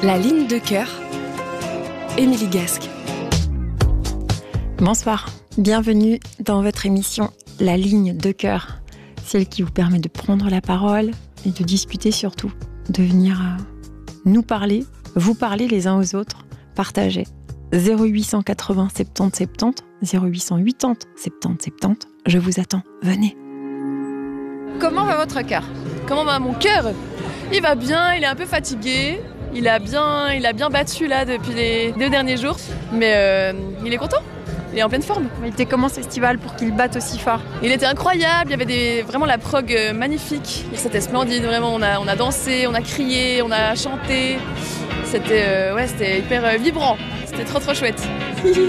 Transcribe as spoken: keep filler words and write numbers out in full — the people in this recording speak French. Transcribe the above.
La ligne de cœur, Émilie Gasque. Bonsoir, bienvenue dans votre émission La ligne de cœur, celle qui vous permet de prendre la parole et de discuter surtout, de venir euh, nous parler, vous parler les uns aux autres, partager. zéro huit cent quatre-vingts soixante-dix soixante-dix, zéro huit cent quatre-vingts soixante-dix soixante-dix, je vous attends, venez. Comment va votre cœur ? Comment va mon cœur ? Il va bien, il est un peu fatigué. Il a bien, il a bien battu là depuis les deux derniers jours. Mais euh, il est content. Il est en pleine forme. Il était comment ce festival pour qu'il batte aussi fort ? Il était incroyable. Il y avait des, vraiment la prog magnifique. C'était splendide. Vraiment, on a, on a dansé, on a crié, on a chanté. C'était, euh, ouais, c'était hyper vibrant. C'était trop trop chouette.